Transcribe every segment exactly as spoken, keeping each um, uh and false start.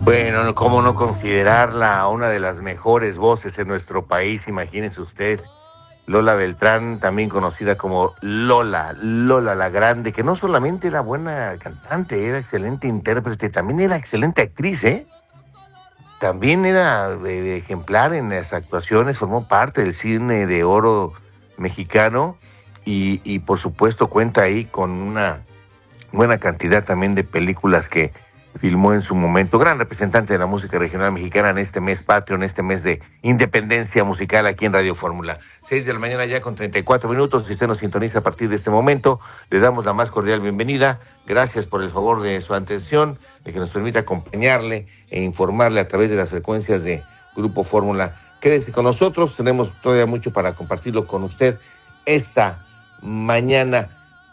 Bueno, cómo no considerarla una de las mejores voces en nuestro país, imagínense usted, Lola Beltrán, también conocida como Lola, Lola la Grande, que no solamente era buena cantante, era excelente intérprete, también era excelente actriz, ¿eh? También era de, de ejemplar en las actuaciones, formó parte del cine de oro mexicano y, y por supuesto cuenta ahí con una buena cantidad también de películas que filmó en su momento. Gran representante de la música regional mexicana en este mes patrio, en este mes de independencia musical aquí en Radio Fórmula. Seis de la mañana ya con treinta y cuatro minutos. Si usted nos sintoniza a partir de este momento, le damos la más cordial bienvenida. Gracias por el favor de su atención, de que nos permita acompañarle e informarle a través de las frecuencias de Grupo Fórmula. Quédese con nosotros, tenemos todavía mucho para compartirlo con usted esta mañana.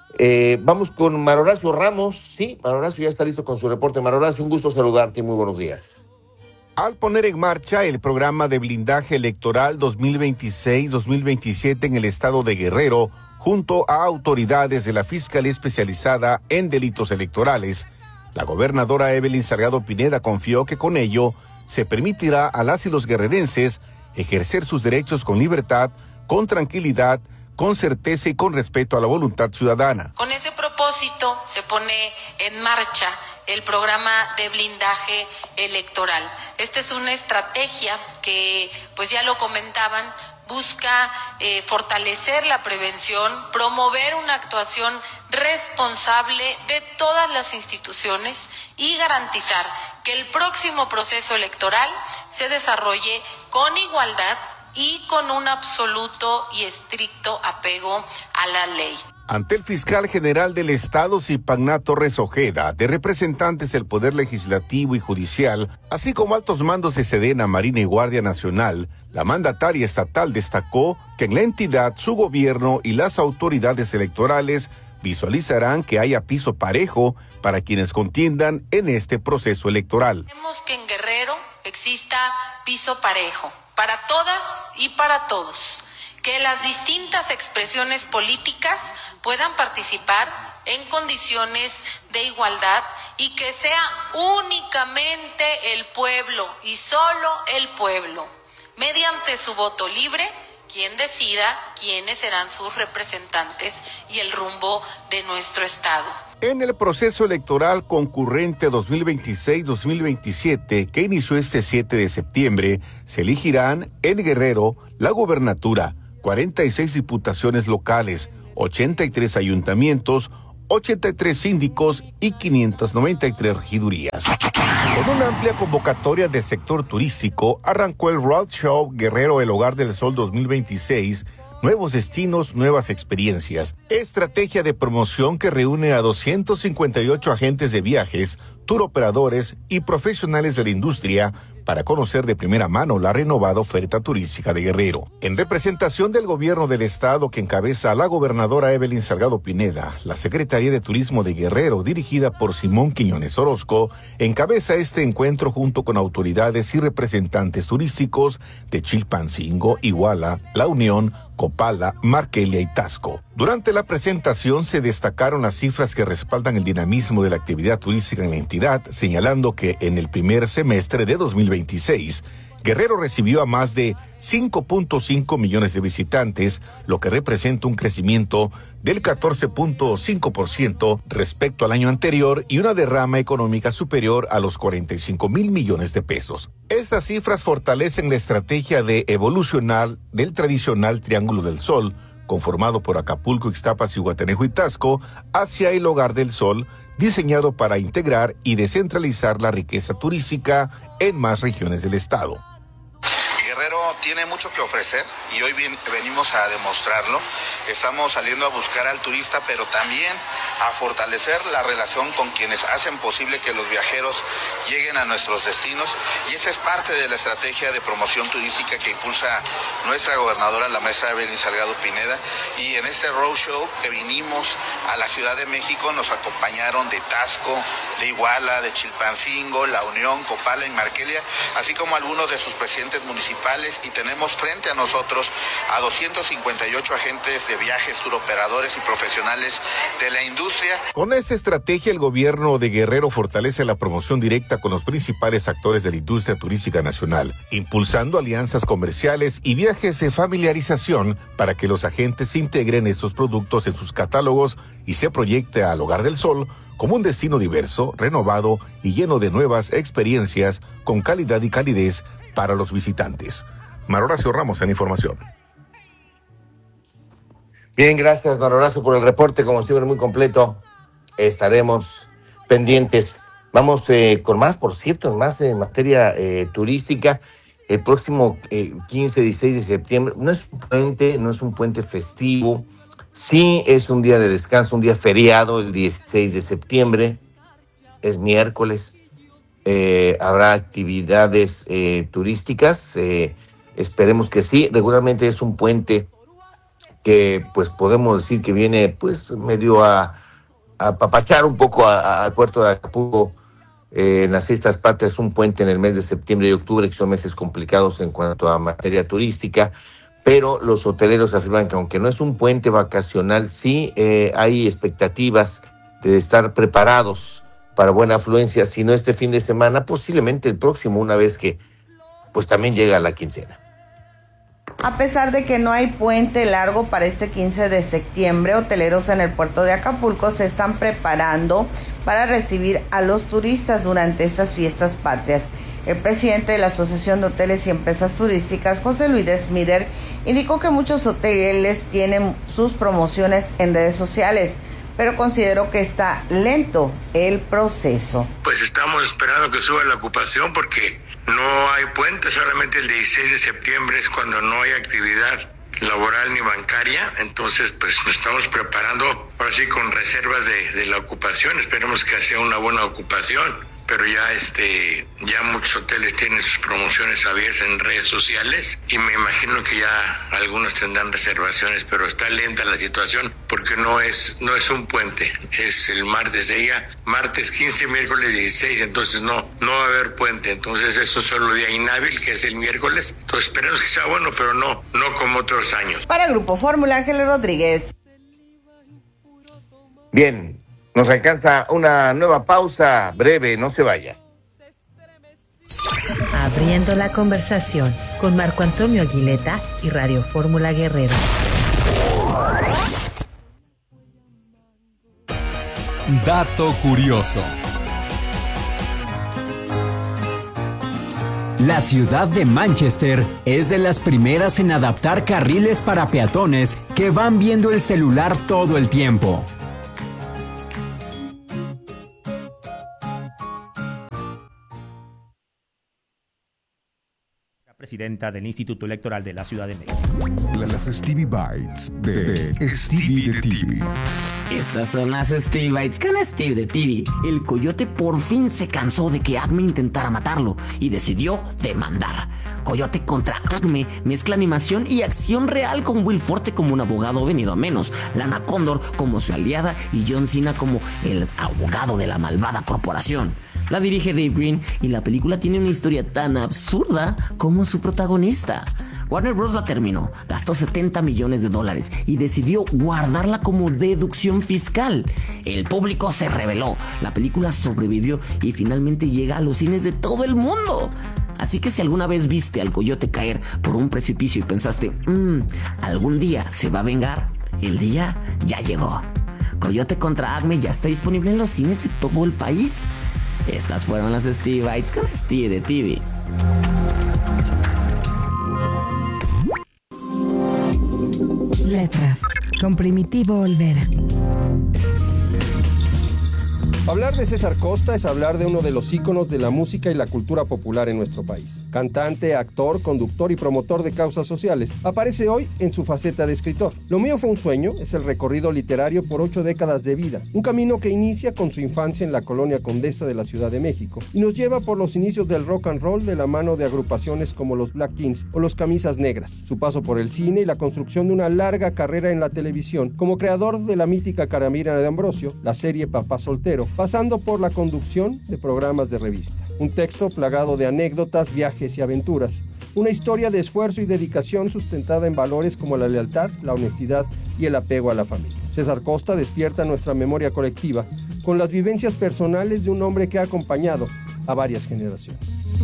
Eh, vamos con Mar Horacio Ramos. Sí, Mar Horacio ya está listo con su reporte. Mar Horacio, un gusto saludarte y muy buenos días. Al poner en marcha el programa de blindaje electoral dos mil veintiséis dos mil veintisiete en el estado de Guerrero, junto a autoridades de la Fiscalía Especializada en Delitos Electorales, la gobernadora Evelyn Salgado Pineda confió que con ello se permitirá a las y los guerrerenses ejercer sus derechos con libertad, con tranquilidad, con certeza y con respeto a la voluntad ciudadana. Con ese propósito se pone en marcha el programa de blindaje electoral. Esta es una estrategia que, pues ya lo comentaban, busca eh, fortalecer la prevención, promover una actuación responsable de todas las instituciones y garantizar que el próximo proceso electoral se desarrolle con igualdad y con un absoluto y estricto apego a la ley. Ante el fiscal general del Estado, Zipagná Torres Ojeda, de representantes del Poder Legislativo y Judicial, así como altos mandos de Sedena, Marina y Guardia Nacional, la mandataria estatal destacó que en la entidad su gobierno y las autoridades electorales visualizarán que haya piso parejo para quienes contiendan en este proceso electoral. Queremos que en Guerrero exista piso parejo para todas y para todos, que las distintas expresiones políticas puedan participar en condiciones de igualdad y que sea únicamente el pueblo y solo el pueblo, mediante su voto libre, quien decida quiénes serán sus representantes y el rumbo de nuestro estado. En el proceso electoral concurrente dos mil veintiséis dos mil veintisiete, que inició este siete de septiembre, se elegirán en Guerrero la gubernatura, cuarenta y seis diputaciones locales, ochenta y tres ayuntamientos, ochenta y tres síndicos y quinientas noventa y tres regidurías. Con una amplia convocatoria del sector turístico, arrancó el Roadshow Guerrero El Hogar del Sol dos mil veintiséis, nuevos destinos, nuevas experiencias. Estrategia de promoción que reúne a doscientos cincuenta y ocho agentes de viajes, tour operadores y profesionales de la industria para conocer de primera mano la renovada oferta turística de Guerrero. En representación del gobierno del estado que encabeza la gobernadora Evelyn Salgado Pineda, la Secretaría de Turismo de Guerrero, dirigida por Simón Quiñones Orozco, encabeza este encuentro junto con autoridades y representantes turísticos de Chilpancingo, Iguala, La Unión, Copala, Marquelia y Tasco. Durante la presentación se destacaron las cifras que respaldan el dinamismo de la actividad turística en la entidad, señalando que en el primer semestre de dos mil veintiséis, Guerrero recibió a más de cinco punto cinco millones de visitantes, lo que representa un crecimiento del catorce punto cinco por ciento respecto al año anterior y una derrama económica superior a los cuarenta y cinco mil millones de pesos. Estas cifras fortalecen la estrategia de evolucionar del tradicional Triángulo del Sol, conformado por Acapulco, Ixtapas, Zihuatanejo y Tasco, hacia el Hogar del Sol, diseñado para integrar y descentralizar la riqueza turística en más regiones del estado. Guerrero tiene mucho que ofrecer y hoy bien, venimos a demostrarlo. Estamos saliendo a buscar al turista, pero también a fortalecer la relación con quienes hacen posible que los viajeros lleguen a nuestros destinos, y esa es parte de la estrategia de promoción turística que impulsa nuestra gobernadora, la maestra Evelyn Salgado Pineda. Y en este roadshow que vinimos a la Ciudad de México nos acompañaron de Tasco, de Iguala, de Chilpancingo, La Unión, Copala y Marquelia, así como algunos de sus presidentes municipales y tenemos frente a nosotros a doscientos cincuenta y ocho agentes de viajes, turoperadores y profesionales de la industria. Con esta estrategia, el gobierno de Guerrero fortalece la promoción directa con los principales actores de la industria turística nacional, impulsando alianzas comerciales y viajes de familiarización para que los agentes integren estos productos en sus catálogos y se proyecte al Hogar del Sol como un destino diverso, renovado y lleno de nuevas experiencias con calidad y calidez para los visitantes. Mar Horacio Ramos en información. Bien, gracias, Mar Horacio, por el reporte, como siempre, muy completo. Estaremos pendientes. Vamos eh, con más, por cierto, más en materia eh, turística. El próximo eh, quince, dieciséis de septiembre, no es un puente, no es un puente festivo, sí es un día de descanso, un día feriado, el dieciséis de septiembre, es miércoles, eh, habrá actividades eh, turísticas, eh, esperemos que sí. Regularmente es un puente que pues podemos decir que viene pues medio a, a apapachar un poco al puerto de Acapulco. Eh, en las fiestas patrias, un puente en el mes de septiembre y octubre, que son meses complicados en cuanto a materia turística, pero los hoteleros afirman que aunque no es un puente vacacional, sí eh, hay expectativas de estar preparados para buena afluencia, si no este fin de semana, posiblemente el próximo, una vez que pues también llega la quincena. A pesar de que no hay puente largo para este quince de septiembre, hoteleros en el puerto de Acapulco se están preparando para recibir a los turistas durante estas fiestas patrias. El presidente de la Asociación de Hoteles y Empresas Turísticas, José Luis Smider, indicó que muchos hoteles tienen sus promociones en redes sociales, pero consideró que está lento el proceso. Pues estamos esperando que suba la ocupación porque no hay puente, solamente el dieciséis de septiembre es cuando no hay actividad laboral ni bancaria, entonces pues nos estamos preparando ahora sí con reservas de, de la ocupación, esperemos que sea una buena ocupación, pero ya este ya muchos hoteles tienen sus promociones abiertas en redes sociales y me imagino que ya algunos tendrán reservaciones, pero está lenta la situación porque no es no es un puente, es el martes de día, martes quince, miércoles dieciséis, entonces no no va a haber puente, entonces es un solo día inhábil que es el miércoles, entonces esperemos que sea bueno, pero no no como otros años. Para Grupo Fórmula, Ángeles Rodríguez. Bien, nos alcanza una nueva pausa breve, no se vaya. Abriendo la conversación con Marco Antonio Aguileta y Radio Fórmula Guerrero. Dato curioso. La ciudad de Manchester es de las primeras en adaptar carriles para peatones que van viendo el celular todo el tiempo. Presidenta del Instituto Electoral de la Ciudad de México. Las Stevie Bites de, de Stevie de T V. Estas son las Stevie Bites con Steve de T V. El coyote por fin se cansó de que Acme intentara matarlo y decidió demandar. Coyote contra Acme mezcla animación y acción real con Will Forte como un abogado venido a menos, Lana Condor como su aliada y John Cena como el abogado de la malvada corporación. La dirige Dave Green y la película tiene una historia tan absurda como su protagonista. Warner Bros. La terminó, gastó setenta millones de dólares y decidió guardarla como deducción fiscal. El público se rebeló, la película sobrevivió y finalmente llega a los cines de todo el mundo. Así que si alguna vez viste al coyote caer por un precipicio y pensaste, mmm, algún día se va a vengar, el día ya llegó. Coyote contra Acme ya está disponible en los cines de todo el país. Estas fueron las Stevie Bites con Steve de T V. Letras con Primitivo Olvera. Hablar de César Costa es hablar de uno de los íconos de la música y la cultura popular en nuestro país. Cantante, actor, conductor y promotor de causas sociales, aparece hoy en su faceta de escritor. Lo mío fue un sueño es el recorrido literario por ocho décadas de vida, un camino que inicia con su infancia en la colonia Condesa de la Ciudad de México y nos lleva por los inicios del rock and roll de la mano de agrupaciones como los Black Kings o los Camisas Negras, su paso por el cine y la construcción de una larga carrera en la televisión como creador de la mítica Caramira de Ambrosio, la serie Papá Soltero, pasando por la conducción de programas de revista. Un texto plagado de anécdotas, viajes y aventuras. una historia de esfuerzo y dedicación sustentada en valores como la lealtad, la honestidad y el apego a la familia. César Costa despierta nuestra memoria colectiva con las vivencias personales de un hombre que ha acompañado a varias generaciones.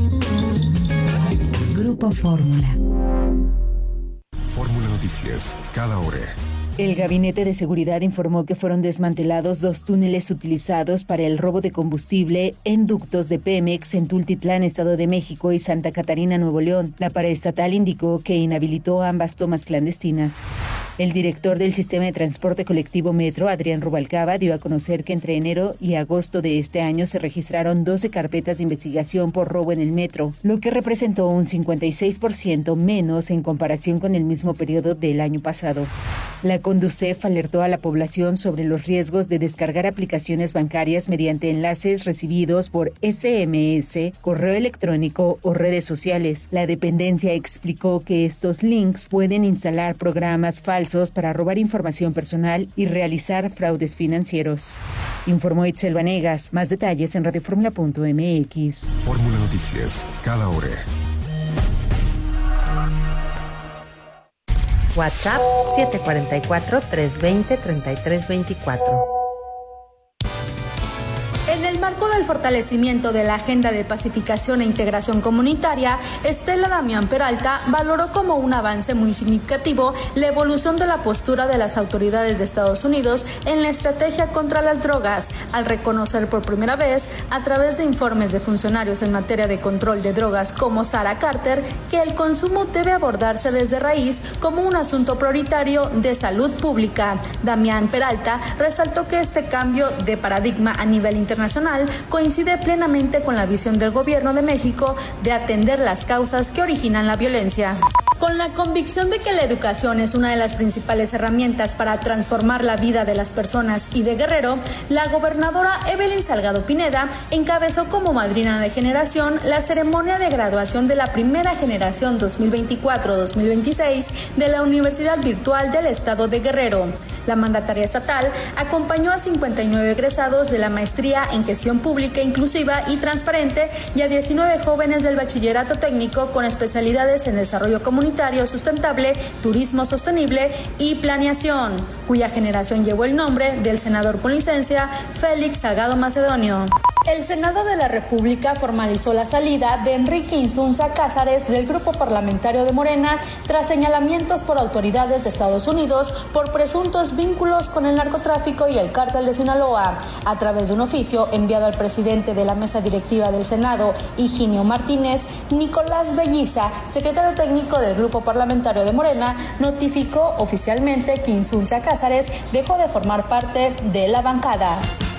Grupo Fórmula. Fórmula Noticias, cada hora. El Gabinete de Seguridad informó que fueron desmantelados dos túneles utilizados para el robo de combustible en ductos de Pemex en Tultitlán, Estado de México, y Santa Catarina, Nuevo León. La paraestatal indicó que inhabilitó ambas tomas clandestinas. El director del Sistema de Transporte Colectivo Metro, Adrián Rubalcaba, dio a conocer que entre enero y agosto de este año se registraron doce carpetas de investigación por robo en el metro, lo que representó un cincuenta y seis por ciento menos en comparación con el mismo periodo del año pasado. La Conducef alertó a la población sobre los riesgos de descargar aplicaciones bancarias mediante enlaces recibidos por ese eme ese, correo electrónico o redes sociales. La dependencia explicó que estos links pueden instalar programas falsos para robar información personal y realizar fraudes financieros. Informó Itzel Vanegas. Más detalles en radioformula punto eme equis. Fórmula Noticias, cada hora. WhatsApp siete cuatro cuatro, tres dos cero, tres tres dos cuatro. En el marco del fortalecimiento de la agenda de pacificación e integración comunitaria, Estela Damián Peralta valoró como un avance muy significativo la evolución de la postura de las autoridades de Estados Unidos en la estrategia contra las drogas, al reconocer por primera vez, a través de informes de funcionarios en materia de control de drogas como Sarah Carter, que el consumo debe abordarse desde raíz como un asunto prioritario de salud pública. Damián Peralta resaltó que este cambio de paradigma a nivel internacional coincide plenamente con la visión del Gobierno de México de atender las causas que originan la violencia. Con la convicción de que la educación es una de las principales herramientas para transformar la vida de las personas y de Guerrero, la gobernadora Evelyn Salgado Pineda encabezó como madrina de generación la ceremonia de graduación de la primera generación dos mil veinticuatro dos mil veintiséis de la Universidad Virtual del Estado de Guerrero. La mandataria estatal acompañó a cincuenta y nueve egresados de la maestría en Gestión Pública Inclusiva y Transparente y a diecinueve jóvenes del bachillerato técnico con especialidades en desarrollo comunitario sustentable, turismo sostenible y planeación, cuya generación llevó el nombre del senador con licencia Félix Salgado Macedonio. El Senado de la República formalizó la salida de Enrique Insunza Cázares del grupo parlamentario de Morena tras señalamientos por autoridades de Estados Unidos por presuntos vínculos con el narcotráfico y el cártel de Sinaloa. A través de un oficio enviado al presidente de la mesa directiva del Senado, Higinio Martínez, Nicolás Belliza, secretario técnico del grupo parlamentario de Morena, notificó oficialmente que Insunza Cázares dejó de formar parte de la bancada.